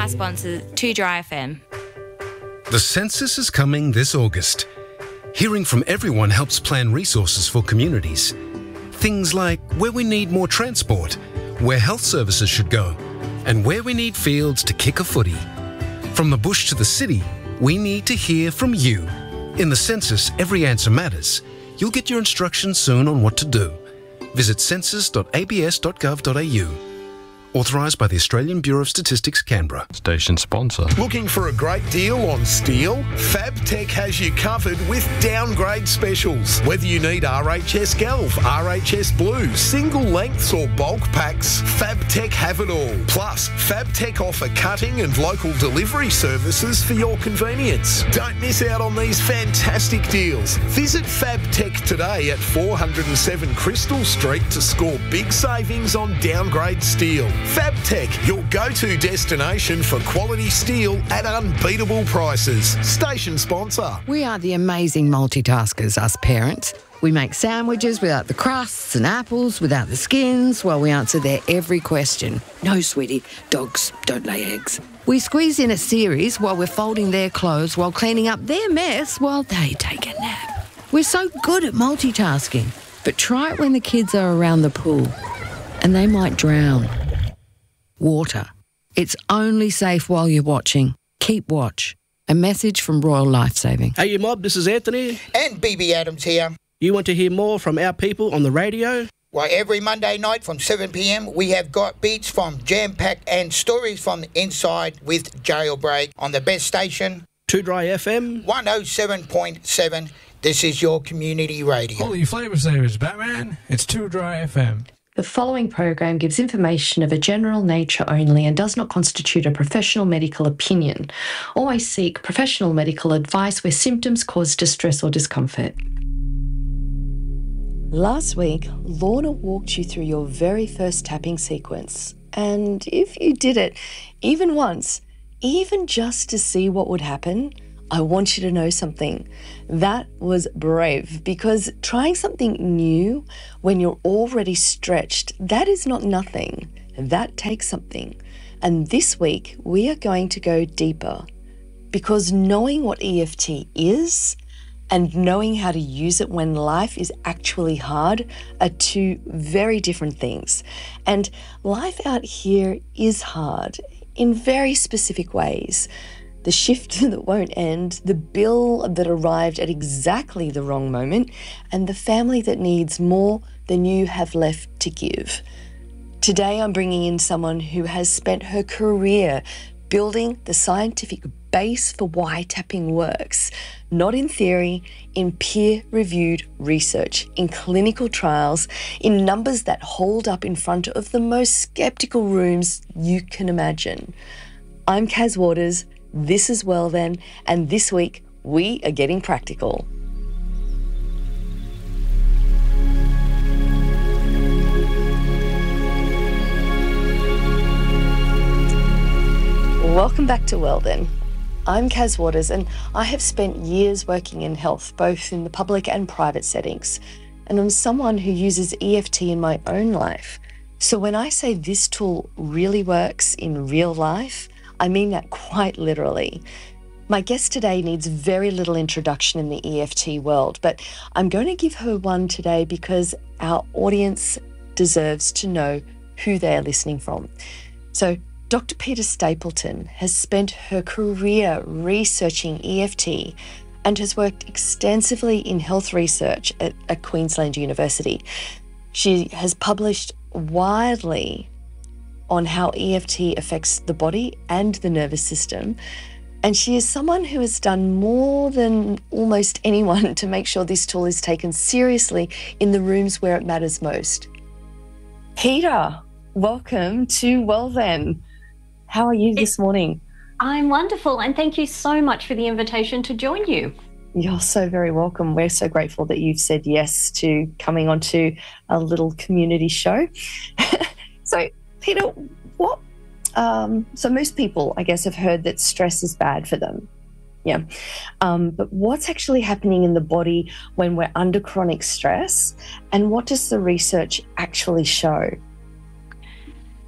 our sponsor, 2Dry FM. The census is coming this August. Hearing from everyone helps plan resources for communities. Things like where we need more transport, where health services should go, and where we need fields to kick a footy. From the bush to the city, we need to hear from you. In the census, every answer matters. You'll get your instructions soon on what to do. Visit census.abs.gov.au. Authorised by the Australian Bureau of Statistics, Canberra. Station sponsor. Looking for a great deal on steel? FabTech has you covered with downgrade specials. Whether you need RHS Galv, RHS Blue, single lengths or bulk packs, FabTech have it all. Plus, FabTech offer cutting and local delivery services for your convenience. Don't miss out on these fantastic deals. Visit FabTech today at 407 Crystal Street to score big savings on downgrade steel. FabTech, your go-to destination for quality steel at unbeatable prices. Station sponsor. We are the amazing multitaskers, us parents. We make sandwiches without the crusts and apples without the skins while we answer their every question. No, sweetie, dogs don't lay eggs. We squeeze in a series while we're folding their clothes while cleaning up their mess while they take a nap. We're so good at multitasking, but try it when the kids are around the pool and they might drown. Water. It's only safe while you're watching. Keep watch. A message from Royal Lifesaving. Hey, you mob, this is Anthony. And BB Adams here. You want to hear more from our people on the radio? Well, every Monday night from 7 p.m, we have got beats from Jam Pack and stories from the inside with Jailbreak on the best station. 2Dry FM. 107.7. This is your community radio. Holy flavor savers, Batman. It's 2Dry FM. The following program gives information of a general nature only and does not constitute a professional medical opinion. Always seek professional medical advice where symptoms cause distress or discomfort. Last week, Lorna walked you through your very first tapping sequence. And if you did it even once, even just to see what would happen, I want you to know something. That was brave, because trying something new when you're already stretched, that is not nothing. That takes something. And this week, we are going to go deeper, because knowing what EFT is and knowing how to use it when life is actually hard are two very different things. And life out here is hard in very specific ways. The shift that won't end, the bill that arrived at exactly the wrong moment, and the family that needs more than you have left to give. Today, I'm bringing in someone who has spent her career building the scientific base for why tapping works, not in theory, in peer-reviewed research, in clinical trials, in numbers that hold up in front of the most skeptical rooms you can imagine. I'm Kaz Waters. This is Well Then, and this week we are getting practical. Welcome back to Well Then. I'm Kaz Waters, and I have spent years working in health, both in the public and private settings. And I'm someone who uses EFT in my own life. So when I say this tool really works in real life, I mean that quite literally. My guest today needs very little introduction in the EFT world, but I'm going to give her one today because our audience deserves to know who they are listening from. So Dr. Peta Stapleton has spent her career researching EFT and has worked extensively in health research at Queensland University. She has published widely on how EFT affects the body and the nervous system. And she is someone who has done more than almost anyone to make sure this tool is taken seriously in the rooms where it matters most. Peta, welcome to Well Then. How are you this morning? I'm wonderful, and thank you so much for the invitation to join you. You're so very welcome. We're so grateful that you've said yes to coming onto a little community show. So, Peta, so most people, I guess, have heard that stress is bad for them. Yeah. But what's actually happening in the body when we're under chronic stress, and what does the research actually show?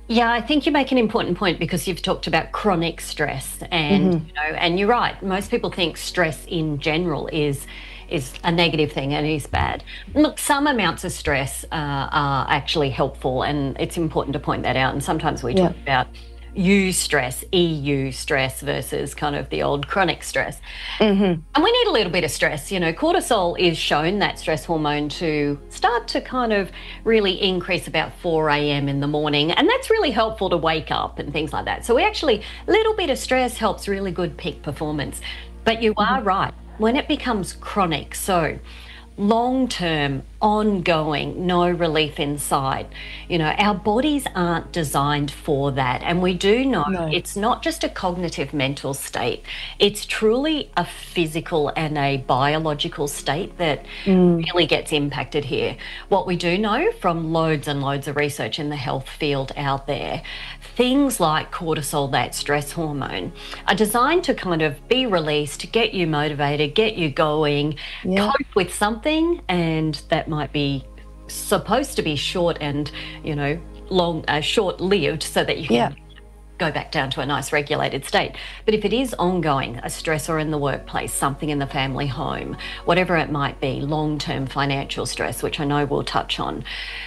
Yeah, I think you make an important point because you've talked about chronic stress, and and you're right. Most people think stress in general is a negative thing and is bad. Look, some amounts of stress are actually helpful, and it's important to point that out. And sometimes we talk about EU stress versus kind of the old chronic stress. And we need a little bit of stress. Cortisol is shown, that stress hormone, to start to kind of really increase about 4 a.m. in the morning. And that's really helpful to wake up and things like that. So a little bit of stress helps really good peak performance. But you are right. When it becomes chronic, so long-term, ongoing, no relief inside, our bodies aren't designed for that. And we do know it's not just a cognitive mental state, it's truly a physical and a biological state that really gets impacted here. What we do know from loads and loads of research in the health field out there, things like cortisol, that stress hormone, are designed to kind of be released, get you motivated, get you going, cope with something, and that might be supposed to be short and, short-lived, so that you can go back down to a nice regulated state. But if it is ongoing, a stressor in the workplace, something in the family home, whatever it might be, long-term financial stress, which I know we'll touch on,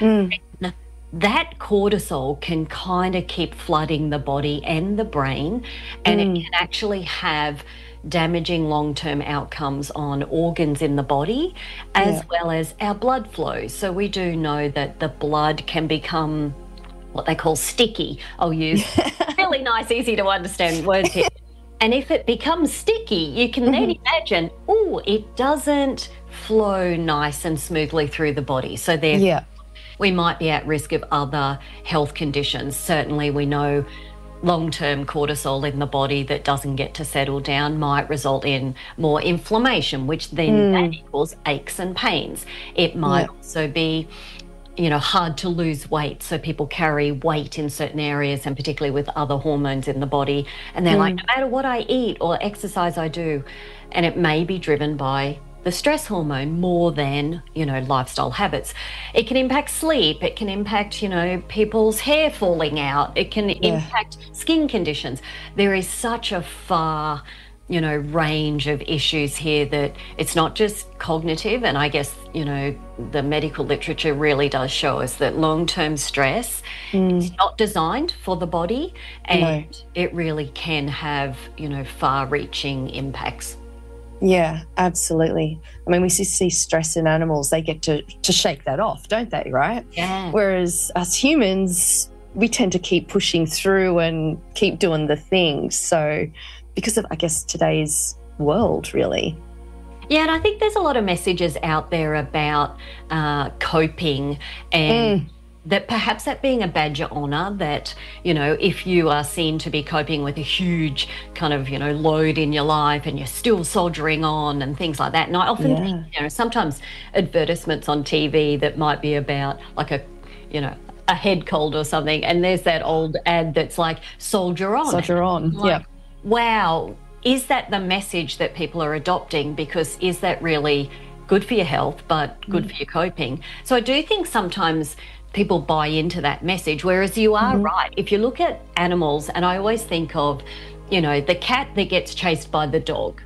that cortisol can kind of keep flooding the body and the brain, and it can actually have damaging long-term outcomes on organs in the body, as well as our blood flow. So we do know that the blood can become what they call sticky. I'll use really nice, easy to understand words here. And if it becomes sticky, you can then imagine, it doesn't flow nice and smoothly through the body. So therefore, we might be at risk of other health conditions. Certainly we know long-term cortisol in the body that doesn't get to settle down might result in more inflammation, which then that equals aches and pains. It might also be, hard to lose weight. So people carry weight in certain areas, and particularly with other hormones in the body. And they're like, no matter what I eat or exercise I do, and it may be driven by the stress hormone more than, lifestyle habits. It can impact sleep. It can impact, people's hair falling out. It can impact skin conditions. There is such a far, range of issues here that it's not just cognitive. And I guess, the medical literature really does show us that long-term stress is not designed for the body, and it really can have, far-reaching impacts. Yeah, absolutely. I mean, we see stress in animals, they get to shake that off, don't they, right? Yeah. Whereas us humans, we tend to keep pushing through and keep doing the things. So because of, I guess, today's world, really. Yeah, and I think there's a lot of messages out there about coping, and that perhaps that being a badge of honour, that, if you are seen to be coping with a huge kind of, load in your life and you're still soldiering on and things like that. And I often think, sometimes advertisements on TV that might be about like a head cold or something, and there's that old ad that's like, soldier on. Soldier on, like, wow, is that the message that people are adopting? Because is that really good for your health, but good for your coping? So I do think sometimes people buy into that message, whereas you are right. If you look at animals, and I always think of, the cat that gets chased by the dog,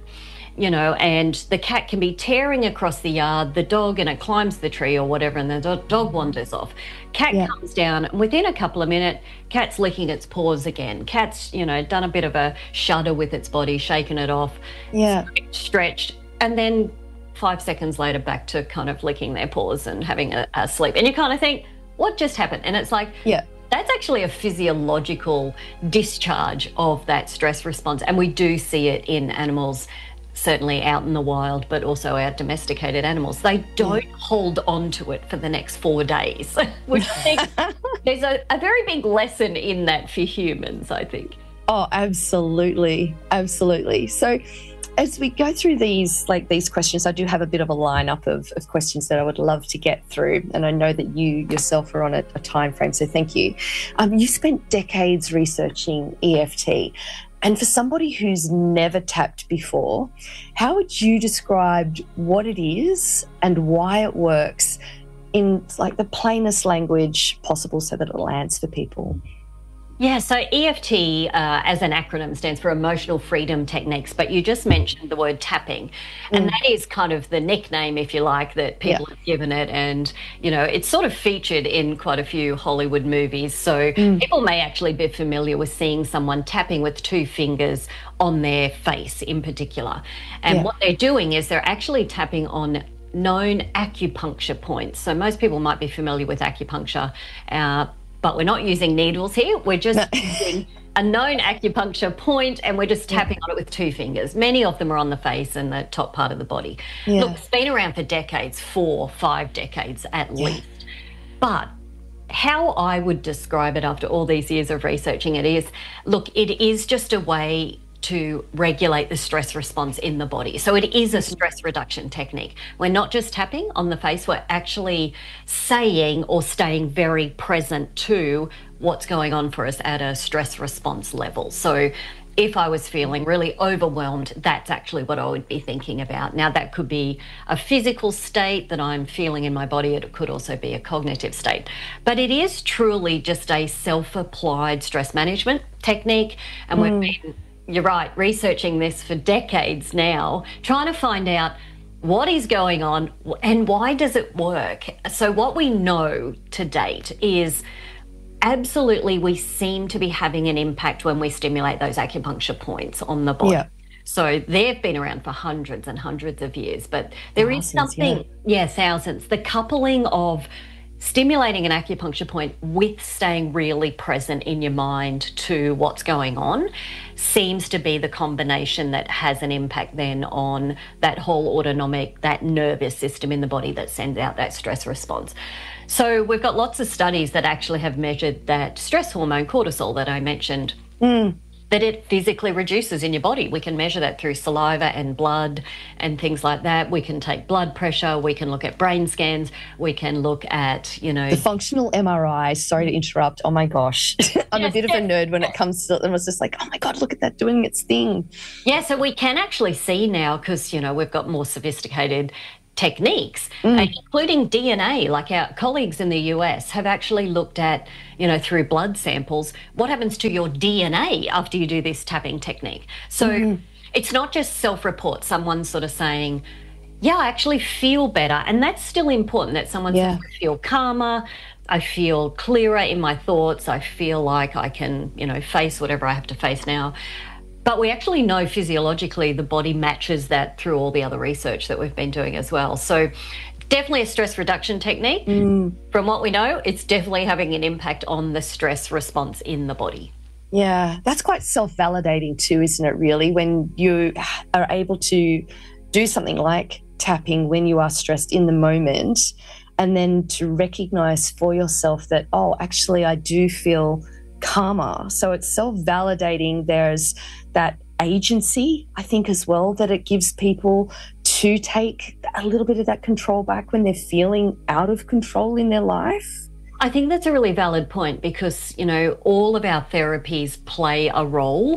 and the cat can be tearing across the yard, the dog, and it climbs the tree or whatever, and the dog wanders off. Cat comes down, and within a couple of minutes, cat's licking its paws again. Cat's, done a bit of a shudder with its body, shaking it off, stretched, and then 5 seconds later back to kind of licking their paws and having a sleep. And you kind of think, what just happened? And it's like, that's actually a physiological discharge of that stress response. And we do see it in animals, certainly out in the wild, but also our domesticated animals. They don't hold on to it for the next 4 days, which I think there's a very big lesson in that for humans, I think. Oh, absolutely. Absolutely. So as we go through these questions, I do have a bit of a lineup of questions that I would love to get through. And I know that you yourself are on a time frame, so thank you. You spent decades researching EFT. And for somebody who's never tapped before, how would you describe what it is and why it works in the plainest language possible so that it lands for people? Yeah, so EFT as an acronym stands for Emotional Freedom Techniques, but you just mentioned the word tapping, and that is kind of the nickname, if you like, that people have given it, and, you know, it's sort of featured in quite a few Hollywood movies, so people may actually be familiar with seeing someone tapping with two fingers on their face in particular, and what they're doing is they're actually tapping on known acupuncture points. So most people might be familiar with acupuncture, but we're not using needles here. We're just using a known acupuncture point, and we're just tapping on it with two fingers. Many of them are on the face and the top part of the body. Look, it's been around for decades, 4, 5 decades at least. But how I would describe it after all these years of researching it is, look, it is just a way to regulate the stress response in the body. So it is a stress reduction technique. We're not just tapping on the face, we're actually saying or staying very present to what's going on for us at a stress response level. So if I was feeling really overwhelmed, that's actually what I would be thinking about. Now, that could be a physical state that I'm feeling in my body. It could also be a cognitive state. But it is truly just a self-applied stress management technique. And we've been, you're right, researching this for decades now, trying to find out what is going on and why does it work. So what we know to date is absolutely we seem to be having an impact when we stimulate those acupuncture points on the body. So they've been around for hundreds and hundreds of years, but there is something, thousands. The coupling of stimulating an acupuncture point with staying really present in your mind to what's going on seems to be the combination that has an impact then on that whole autonomic, that nervous system in the body that sends out that stress response. So we've got lots of studies that actually have measured that stress hormone cortisol that I mentioned, that it physically reduces in your body. We can measure that through saliva and blood and things like that. We can take blood pressure, we can look at brain scans, we can look at, you know... The functional MRI, sorry to interrupt, oh my gosh. I'm a bit of a nerd when it comes to it, and I was just like, oh my God, look at that doing its thing. Yeah, so we can actually see now, because, you know, we've got more sophisticated techniques, including DNA. Like our colleagues in the US have actually looked at, you know, through blood samples, what happens to your DNA after you do this tapping technique. So it's not just self-report, someone sort of saying, yeah, I actually feel better. And that's still important, that someone says, I feel calmer, I feel clearer in my thoughts, I feel like I can, you know, face whatever I have to face now. But we actually know physiologically the body matches that through all the other research that we've been doing as well. So definitely a stress reduction technique. From what we know, it's definitely having an impact on the stress response in the body. Yeah, that's quite self-validating too, isn't it, really, when you are able to do something like tapping when you are stressed in the moment, and then to recognise for yourself that, oh, actually I do feel calmer. So it's self-validating. There's that agency, I think, as well, that it gives people to take a little bit of that control back when they're feeling out of control in their life. I think that's a really valid point because, you know, all of our therapies play a role,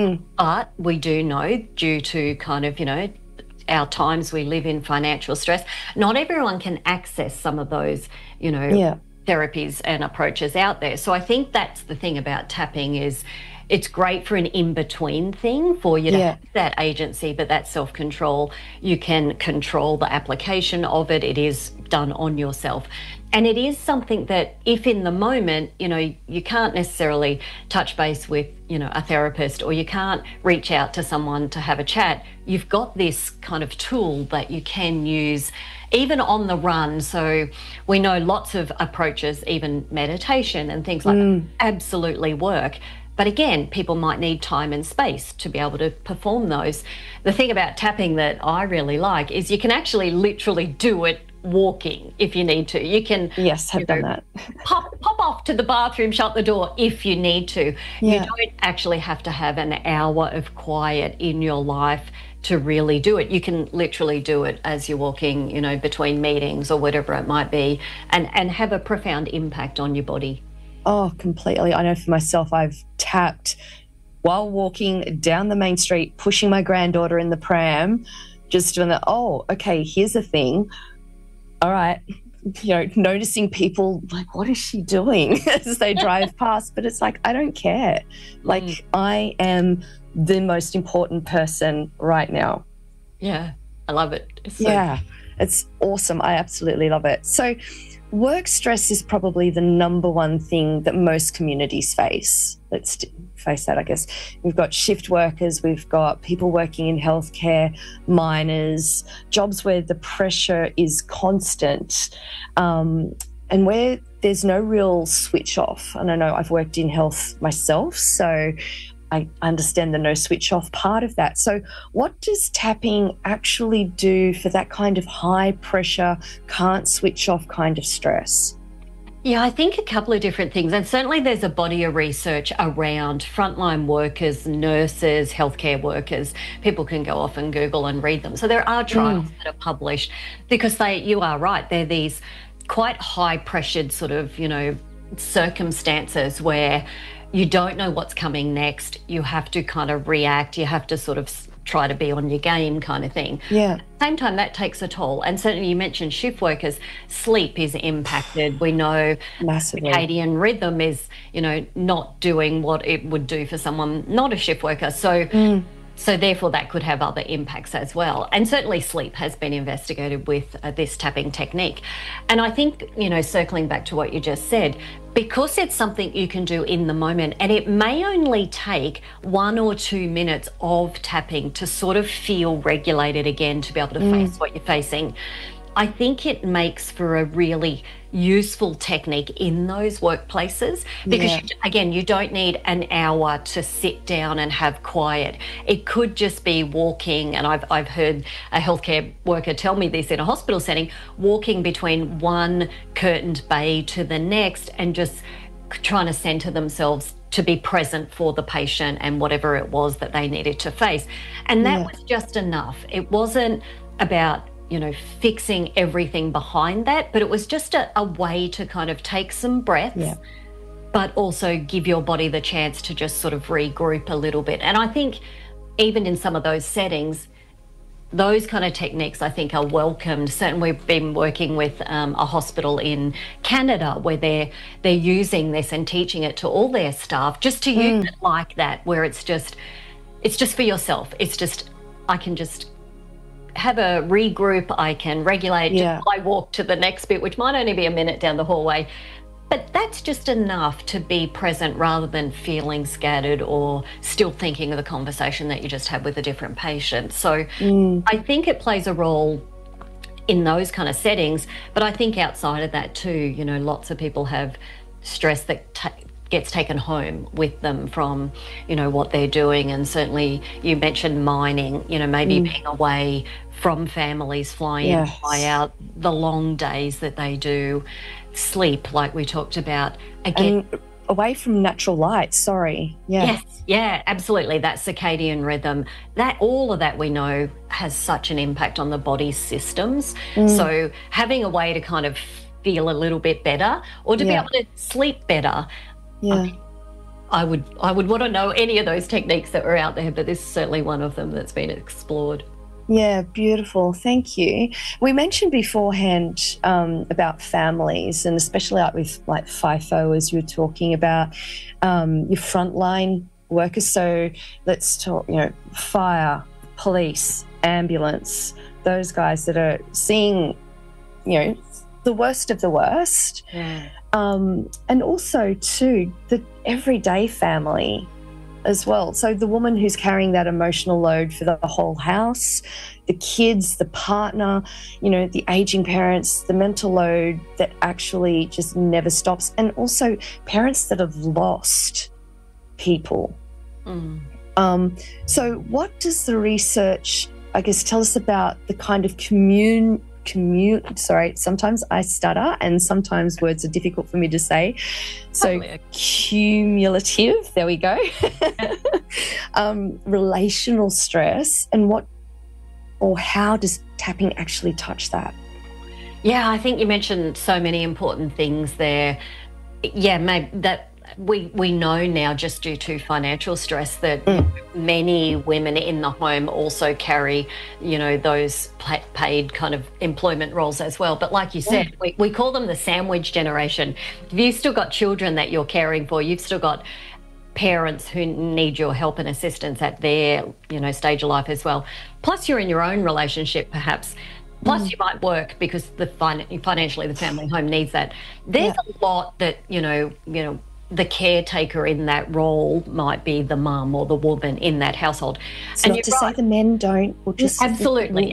but we do know, due to kind of, you know, our times we live in, financial stress, not everyone can access some of those, you know, therapies and approaches out there. So I think that's the thing about tapping is it's great for an in-between thing for you to have that agency, but that self-control, you can control the application of it. It is done on yourself. And it is something that if in the moment, you know, you can't necessarily touch base with, you know, a therapist, or you can't reach out to someone to have a chat, you've got this kind of tool that you can use even on the run. So we know lots of approaches, even meditation and things like that, absolutely work. But again, people might need time and space to be able to perform those. The thing about tapping that I really like is you can actually literally do it walking if you need to. You can have done that. pop off to the bathroom, shut the door if you need to. You don't actually have to have an hour of quiet in your life to really do it. You can literally do it as you're walking, you know, between meetings or whatever it might be, and have a profound impact on your body. Oh, completely. I know for myself, I've tapped while walking down the main street, pushing my granddaughter in the pram, just doing that. Oh, okay, here's the thing. All right, noticing people like, what is she doing as they drive past? But it's like, I don't care. Like, I am the most important person right now. Yeah, I love it. It's awesome. I absolutely love it. So work stress is probably the number one thing that most communities face. Let's face that, I guess. We've got shift workers, we've got people working in healthcare, miners, jobs where the pressure is constant, and where there's no real switch off. And I know I've worked in health myself, so I understand the no switch off part of that. So what does tapping actually do for that kind of high pressure, can't switch off kind of stress? Yeah, I think a couple of different things. And certainly there's a body of research around frontline workers, nurses, healthcare workers. People can go off and Google and read them. So there are trials that are published because you are right, they're these quite high pressured sort of, circumstances where you don't know what's coming next. You have to kind of react. You have to sort of try to be on your game kind of thing. Yeah. At the same time, that takes a toll. And certainly you mentioned shift workers, sleep is impacted. We know massively. Circadian rhythm is, not doing what it would do for someone not a shift worker. So therefore that could have other impacts as well. And certainly sleep has been investigated with this tapping technique. And I think, circling back to what you just said, because it's something you can do in the moment, and it may only take 1 or 2 minutes of tapping to sort of feel regulated again, to be able to face what you're facing, I think it makes for a really useful technique in those workplaces because, you don't need an hour to sit down and have quiet. It could just be walking, and I've heard a healthcare worker tell me this in a hospital setting, walking between one curtained bay to the next and just trying to centre themselves to be present for the patient and whatever it was that they needed to face. And that was just enough. It wasn't about fixing everything behind that, but it was just a way to kind of take some breaths, but also give your body the chance to just sort of regroup a little bit. And I think even in some of those settings, those kind of techniques I think are welcomed. Certainly we've been working with a hospital in Canada where they're using this and teaching it to all their staff just to use it like that, where it's just for yourself. It's just, I can just have a regroup, I can regulate, I walk to the next bit, which might only be a minute down the hallway. But that's just enough to be present rather than feeling scattered or still thinking of the conversation that you just had with a different patient. So I think it plays a role in those kind of settings, but I think outside of that too, lots of people have stress that gets taken home with them from, what they're doing. And certainly you mentioned mining, maybe being away from families, fly in, fly out, the long days that they do, sleep, like we talked about. Again, and away from natural light, Yes, absolutely. That circadian rhythm, all of that we know has such an impact on the body's systems. So having a way to kind of feel a little bit better or to be able to sleep better, I would want to know any of those techniques that were out there, but this is certainly one of them that's been explored. Yeah, beautiful. Thank you. We mentioned beforehand about families, and especially with FIFO, as you were talking about, your frontline workers. So let's talk, fire, police, ambulance, those guys that are seeing, the worst of the worst. And also too, the everyday family as well. So the woman who's carrying that emotional load for the whole house, the kids, the partner, the aging parents, the mental load that actually just never stops. And also parents that have lost people. So what does the research, I guess, tell us about the kind of sometimes I stutter and sometimes words are difficult for me to say. So cumulative, there we go. Relational stress, and how does tapping actually touch that? Yeah, I think you mentioned so many important things there. Yeah, maybe that we know now, just due to financial stress, that many women in the home also carry, those paid kind of employment roles as well. But like you said, we call them the sandwich generation. If you've still got children that you're caring for, you've still got parents who need your help and assistance at their, stage of life as well. Plus you're in your own relationship perhaps. Plus you might work because financially the family home needs that. There's a lot that, the caretaker in that role might be the mum or the woman in that household. It's not to say the men don't. Or just absolutely.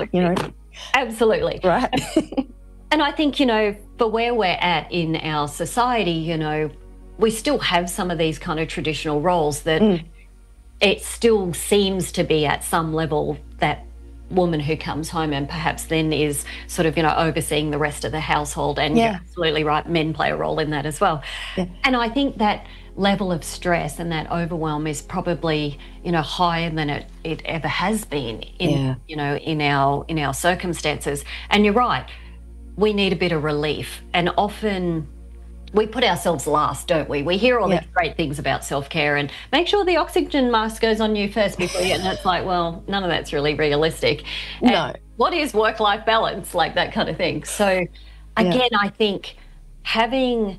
Absolutely. Right. And I think, for where we're at in our society, we still have some of these kind of traditional roles that it still seems to be at some level that woman who comes home and perhaps then is sort of, overseeing the rest of the household. And you're absolutely right, men play a role in that as well. Yeah. And I think that level of stress and that overwhelm is probably, higher than it ever has been in our circumstances. And you're right, we need a bit of relief. And often we put ourselves last, don't we? We hear all these great things about self-care and make sure the oxygen mask goes on you first before you, and it's like, well, none of that's really realistic. And no. What is work-life balance? Like that kind of thing. So again, I think having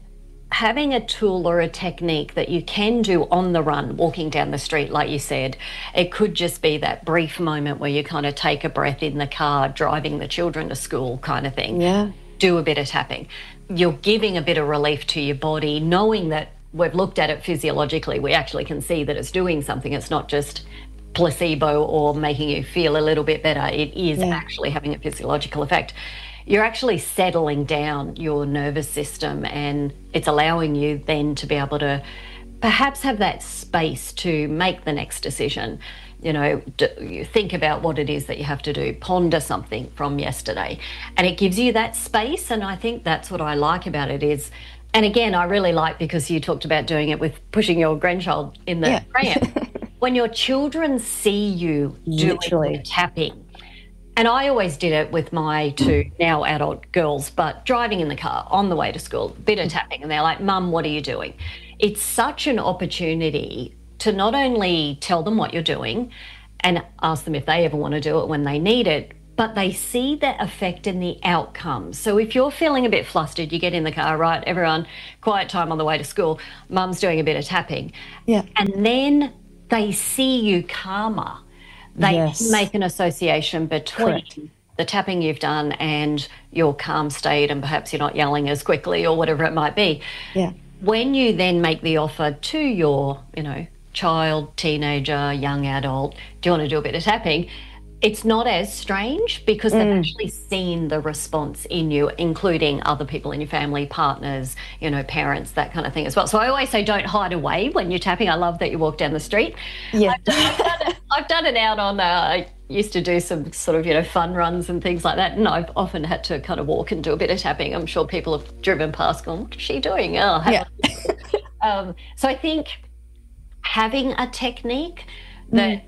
a tool or a technique that you can do on the run, walking down the street, like you said, it could just be that brief moment where you kind of take a breath in the car, driving the children to school kind of thing. Yeah. Do a bit of tapping. You're giving a bit of relief to your body, knowing that we've looked at it physiologically. We actually can see that it's doing something. It's not just placebo or making you feel a little bit better. It is actually having a physiological effect. You're actually settling down your nervous system, and it's allowing you then to be able to perhaps have that space to make the next decision. You think about what it is that you have to do, ponder something from yesterday, and it gives you that space. And I think that's what I like about it is, and again, I really like, because you talked about doing it with pushing your grandchild in the pram. When your children see you doing the tapping, and I always did it with my two now adult girls, but driving in the car on the way to school, bit of tapping, and they're like, Mum, what are you doing? It's such an opportunity to not only tell them what you're doing and ask them if they ever want to do it when they need it, but they see the effect and the outcome. So if you're feeling a bit flustered, you get in the car, right, everyone, quiet time on the way to school, Mum's doing a bit of tapping. Yeah. And then they see you calmer. They make an association between the tapping you've done and your calm state, and perhaps you're not yelling as quickly or whatever it might be. Yeah. When you then make the offer to your, child, teenager, young adult, do you want to do a bit of tapping? It's not as strange because they've actually seen the response in you, including other people in your family, partners, parents, that kind of thing as well. So I always say don't hide away when you're tapping. I love that you walk down the street. Yeah. I've done it out on, I used to do some sort of, fun runs and things like that, and I've often had to kind of walk and do a bit of tapping. I'm sure people have driven past going, what is she doing? So I think having a technique that,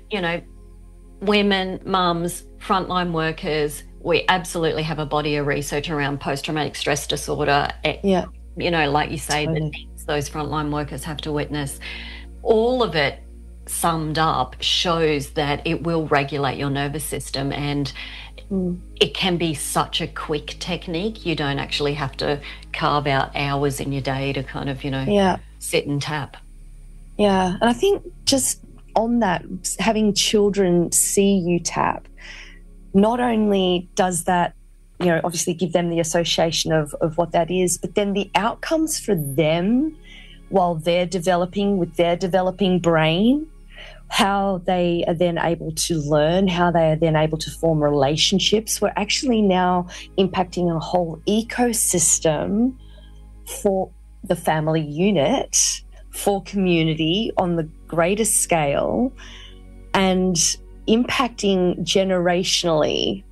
women, mums, frontline workers, we absolutely have a body of research around post-traumatic stress disorder. Yeah. Like you say, the things those frontline workers have to witness. All of it summed up shows that it will regulate your nervous system, and it can be such a quick technique. You don't actually have to carve out hours in your day to kind of, sit and tap. Yeah. And I think just on that, having children see you tap, not only does that, obviously give them the association of what that is, but then the outcomes for them while they're developing with their developing brain, how they are then able to learn, how they are then able to form relationships. We're actually now impacting a whole ecosystem for the family unit, for community on the greatest scale, and impacting generationally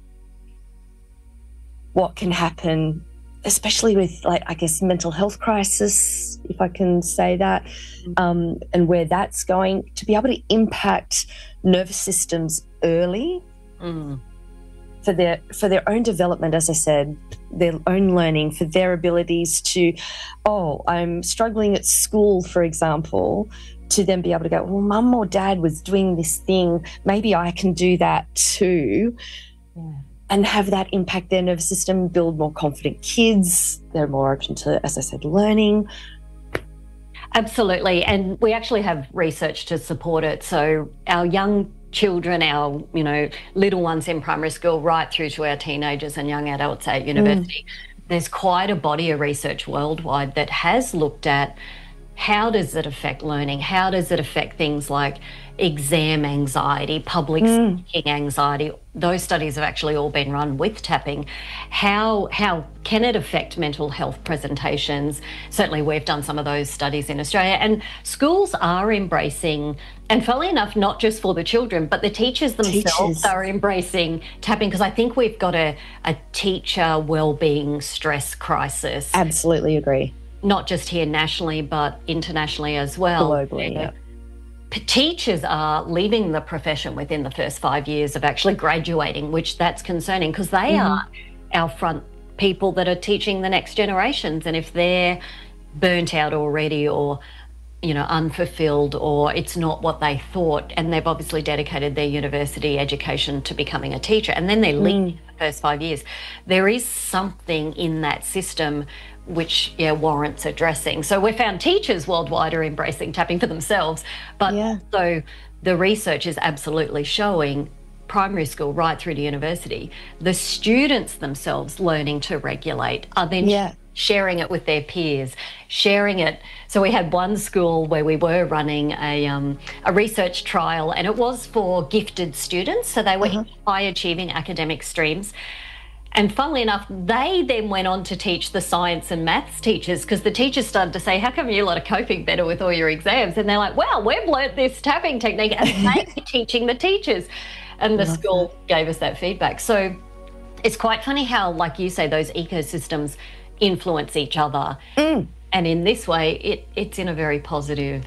what can happen, especially with, mental health crisis, if I can say that, and where that's going, to be able to impact nervous systems early for their own development, as I said, their own learning, for their abilities to, I'm struggling at school, for example, to then be able to go, well, mum or dad was doing this thing, maybe I can do that too. Yeah. And have that impact their nervous system, build more confident kids. They're more open to, as I said, learning. Absolutely. And we actually have research to support it. So our young children, our, little ones in primary school, right through to our teenagers and young adults at university, there's quite a body of research worldwide that has looked at how does it affect learning? How does it affect things like exam anxiety, public speaking anxiety? Those studies have actually all been run with tapping. How can it affect mental health presentations? Certainly we've done some of those studies in Australia, and schools are embracing, and funnily enough, not just for the children, but the teachers themselves are embracing tapping, because I think we've got a teacher wellbeing stress crisis. Absolutely agree. Not just here nationally, but internationally as well. Globally, yeah. Teachers are leaving the profession within the first 5 years of actually graduating, which that's concerning, because they are our front people that are teaching the next generations. And if they're burnt out already, or unfulfilled, or it's not what they thought, and they've obviously dedicated their university education to becoming a teacher, and then they leave the first 5 years, there is something in that system which warrants addressing. So we've found teachers worldwide are embracing tapping for themselves, but also the research is absolutely showing primary school right through to university, the students themselves learning to regulate are then sharing it with their peers, sharing it. So we had one school where we were running a research trial, and it was for gifted students, so they were in high achieving academic streams. And funnily enough, they then went on to teach the science and maths teachers, because the teachers started to say, how come you lot are coping better with all your exams? And they're like, wow, we've learnt this tapping technique, and they were teaching the teachers. And the school gave us that feedback. So it's quite funny how, like you say, those ecosystems influence each other. And in this way, it's in a very positive,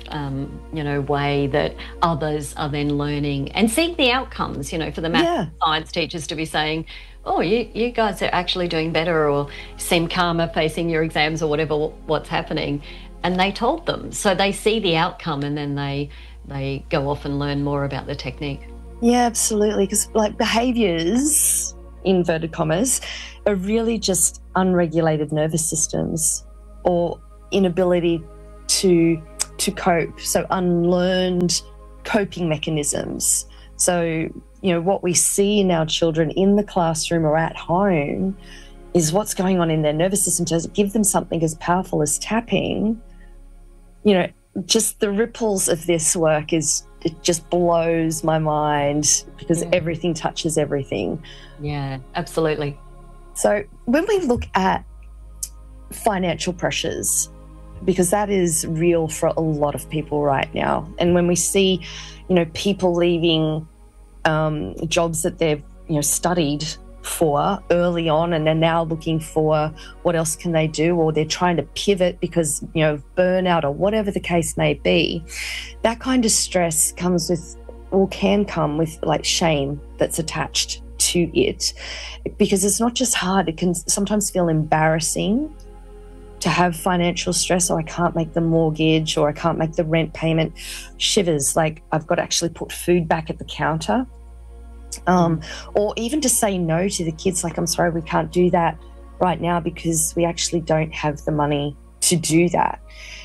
way that others are then learning and seeing the outcomes, for the math and science teachers to be saying, oh, you guys are actually doing better, or seem calmer facing your exams, or whatever, what's happening. And they told them. So they see the outcome, and then they go off and learn more about the technique. Yeah, absolutely. Because behaviours, inverted commas, are really just unregulated nervous systems or inability to cope. So unlearned coping mechanisms. So, what we see in our children in the classroom or at home is what's going on in their nervous system. To give them something as powerful as tapping, just the ripples of this work it just blows my mind, because everything touches everything. Yeah, absolutely. So when we look at financial pressures, because that is real for a lot of people right now, and when we see, people leaving jobs that they've studied for early on, and they're now looking for what else can they do, or they're trying to pivot because burnout or whatever the case may be, that kind of stress comes with, or can come with, like, shame that's attached to it, because it's not just hard, it can sometimes feel embarrassing to have financial stress. Or I can't make the mortgage, or I can't make the rent payment. Shivers, like I've got to actually put food back at the counter. Or even to say no to the kids, like, I'm sorry, we can't do that right now because we actually don't have the money to do that.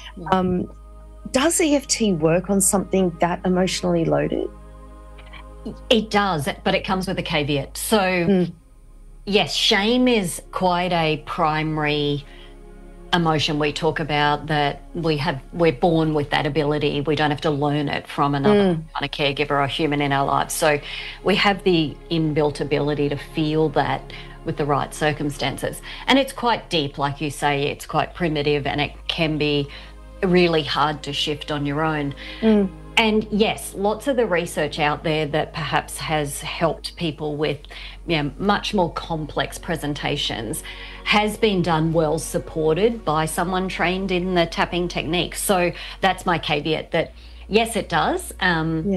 Does EFT work on something that emotionally loaded? It does, but it comes with a caveat. So yes, shame is quite a primary emotion we talk about, that we're born with that ability. We don't have to learn it from another kind of caregiver or human in our lives. So we have the inbuilt ability to feel that with the right circumstances. And it's quite deep, like you say, it's quite primitive, and it can be really hard to shift on your own. And yes, lots of the research out there that perhaps has helped people with much more complex presentations has been done well supported by someone trained in the tapping technique. So that's my caveat, that yes, it does.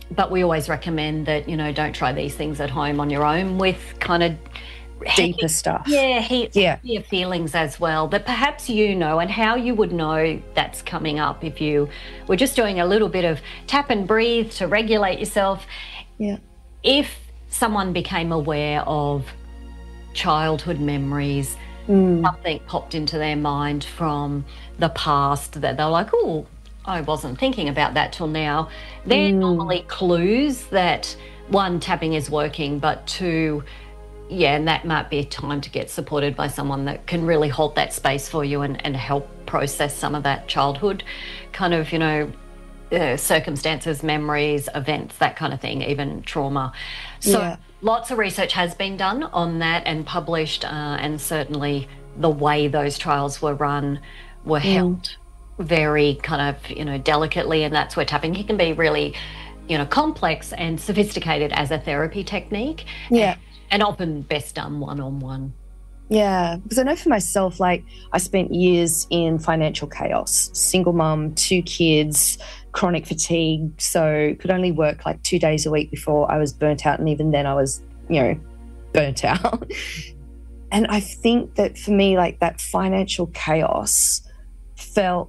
But we always recommend that, don't try these things at home on your own with kind of deeper stuff. Yeah, heavier feelings as well, that perhaps and how you would know that's coming up if you were just doing a little bit of tap and breathe to regulate yourself. Yeah. If someone became aware of childhood memories, something popped into their mind from the past that they're like, oh, I wasn't thinking about that till now. They're normally clues that, one, tapping is working, but two, and that might be a time to get supported by someone that can really hold that space for you and help process some of that childhood kind of, circumstances, memories, events, that kind of thing, even trauma. So lots of research has been done on that and published, and certainly the way those trials were run were held very kind of, delicately, and that's where tapping can be really, complex and sophisticated as a therapy technique. Yeah. And often best done one-on-one. Yeah, because I know for myself, like I spent years in financial chaos, single mum, 2 kids, chronic fatigue, so could only work like 2 days a week before I was burnt out, and even then I was, burnt out. And I think that for me, like that financial chaos felt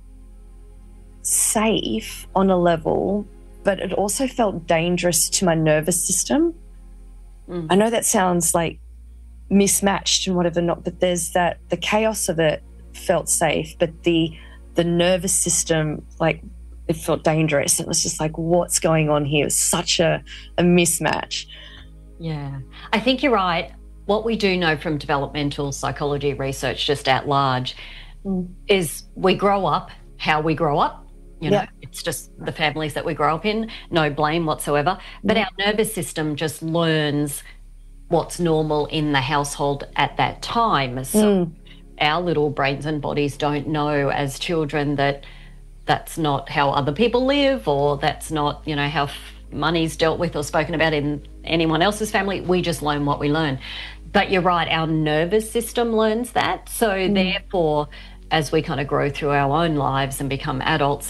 safe on a level, but it also felt dangerous to my nervous system. I know that sounds like mismatched and whatever not, but there's that, the chaos of it felt safe, but the nervous system, like it felt dangerous. It was just like, what's going on here? It was such a mismatch. Yeah, I think you're right. What we do know from developmental psychology research just at large is we grow up how we grow up. It's just the families that we grow up in, no blame whatsoever. But our nervous system just learns what's normal in the household at that time. So our little brains and bodies don't know as children that that's not how other people live, or that's not, how money's dealt with or spoken about in anyone else's family. We just learn what we learn. But you're right, our nervous system learns that. So therefore, as we kind of grow through our own lives and become adults,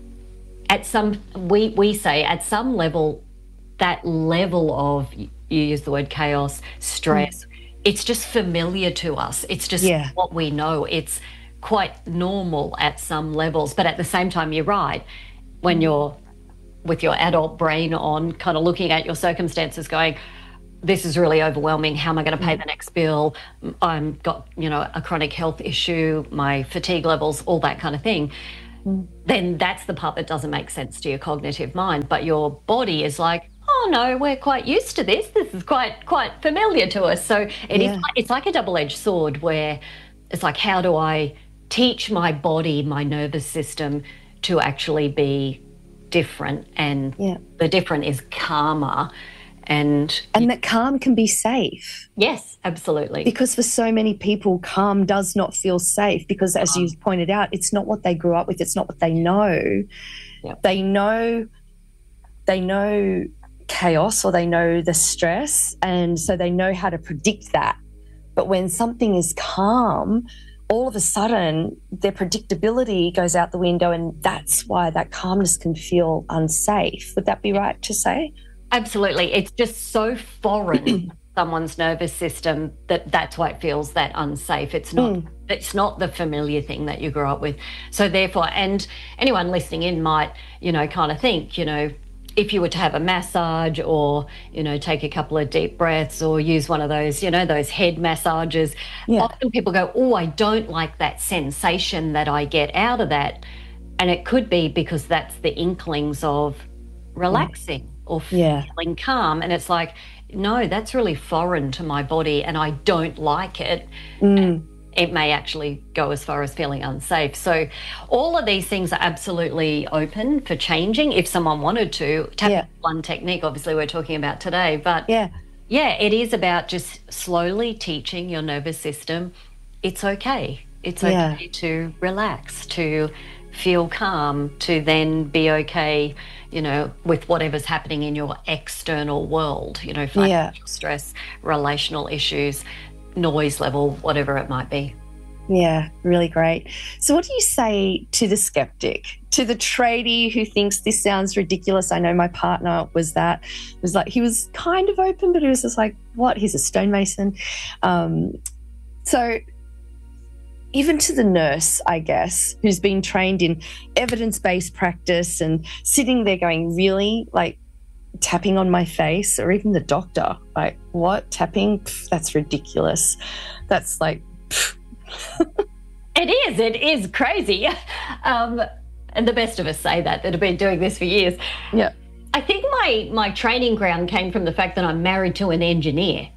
we say at some level, that level of, you use the word chaos, stress, it's just familiar to us. It's just what we know. It's quite normal at some levels. But at the same time, you're right, when you're with your adult brain on, kind of looking at your circumstances going, this is really overwhelming. How am I going to pay the next bill? I've got, a chronic health issue, my fatigue levels, all that kind of thing. Then that's the part that doesn't make sense to your cognitive mind. But your body is like, oh no, we're quite used to this. This is quite familiar to us. So it's like a double-edged sword, where it's like, how do I teach my body, my nervous system, to actually be different? And the different is calmer. And that calm can be safe. Yes, absolutely. Because for so many people, calm does not feel safe because, as you pointed out, it's not what they grew up with. It's not what they know. Yep. They know chaos, or they know the stress, and so they know how to predict that. But when something is calm, all of a sudden their predictability goes out the window, and that's why that calmness can feel unsafe. Would that be right to say? Absolutely. It's just so foreign, someone's nervous system, that's why it feels that unsafe. It's not the familiar thing that you grew up with. So therefore, and anyone listening in might, kind of think, if you were to have a massage, or, take a couple of deep breaths, or use one of those, those head massages, often people go, oh, I don't like that sensation that I get out of that. And it could be because that's the inklings of relaxing or feeling calm. And it's like, no, that's really foreign to my body and I don't like it. And it may actually go as far as feeling unsafe. So all of these things are absolutely open for changing if someone wanted to. Tapping one technique, obviously, we're talking about today. But it is about just slowly teaching your nervous system it's okay. It's okay to relax, to feel calm, to then be okay, with whatever's happening in your external world, financial stress, relational issues, noise level, whatever it might be. Yeah, really great. So what do you say to the skeptic, to the tradie who thinks this sounds ridiculous. I know my partner was that. It was like, he was kind of open, but he was just like, what? He's a stonemason. So even to the nurse, I guess, who's been trained in evidence-based practice and sitting there going, really? Like, tapping on my face? Or even the doctor, like, what? Tapping? Pff, that's ridiculous. That's like... It is crazy. And the best of us say that have been doing this for years. Yeah. I think my training ground came from the fact that I'm married to an engineer.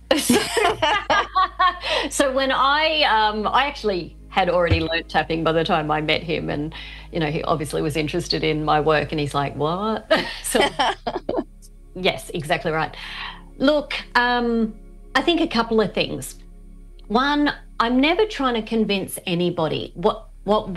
So when I actually had already learnt tapping by the time I met him, and, you know, he obviously was interested in my work, and he's like, what? So, yes, exactly right. Look, I think a couple of things. One, I'm never trying to convince anybody. What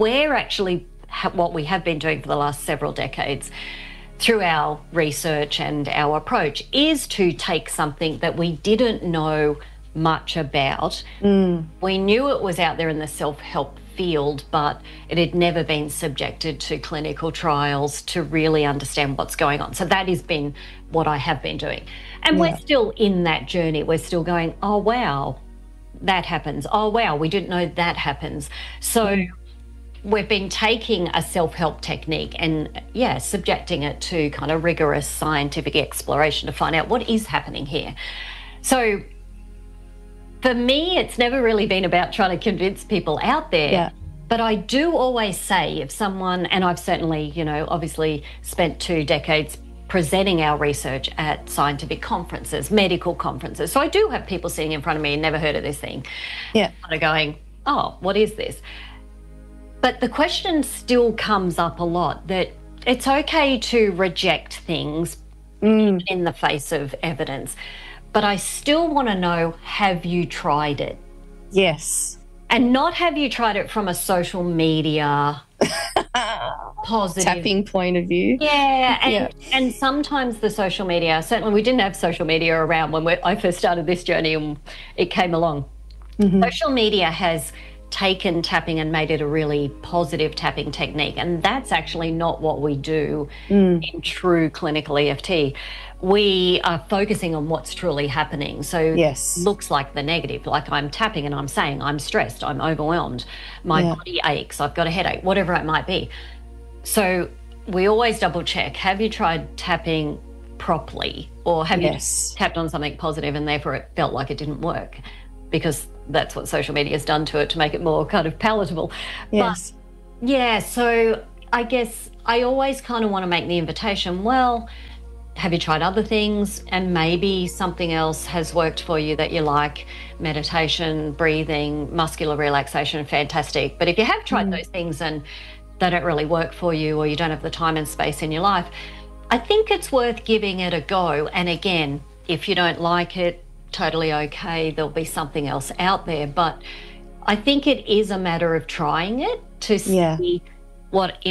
we have been doing for the last several decades through our research and our approach is to take something that we didn't know much about. We knew it was out there in the self-help field, but it had never been subjected to clinical trials to really understand what's going on. So that has been what I have been doing. And we're still in that journey. We're still going, oh, wow, that happens. Oh, wow, we didn't know that happens. So we've been taking a self-help technique and, subjecting it to kind of rigorous scientific exploration to find out what is happening here. So for me, it's never really been about trying to convince people out there. But I do always say, if someone, and I've certainly, you know, obviously spent 2 decades presenting our research at scientific conferences, medical conferences. So I do have people sitting in front of me and never heard of this thing. Kind of going, oh, what is this? But the question still comes up a lot that it's okay to reject things in the face of evidence. But I still want to know, have you tried it? Yes. And not have you tried it from a social media positive tapping point of view. And sometimes the social media, certainly we didn't have social media around when I first started this journey and it came along. Social media has taken tapping and made it a really positive tapping technique, and that's actually not what we do in true clinical EFT. We are focusing on what's truly happening. So looks like the negative, like I'm tapping and I'm saying I'm stressed, I'm overwhelmed, my body aches, I've got a headache, whatever it might be. So we always double check, have you tried tapping properly, or have you tapped on something positive and therefore it felt like it didn't work? Because that's what social media has done to it, to make it more kind of palatable. But so I guess I always kind of want to make the invitation, well, have you tried other things? And maybe something else has worked for you that you like. Meditation, breathing, muscular relaxation, fantastic. But if you have tried those things and they don't really work for you, or you don't have the time and space in your life, I think it's worth giving it a go. And again, if you don't like it, totally okay, there'll be something else out there. But I think it is a matter of trying it to see what